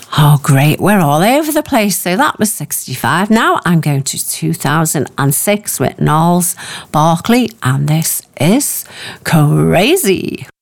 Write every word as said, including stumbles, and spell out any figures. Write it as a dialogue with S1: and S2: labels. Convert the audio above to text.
S1: Oh, great. We're all over the place. So that was sixty-five. Now I'm going to two thousand six with Gnarls Barkley, and this is Crazy.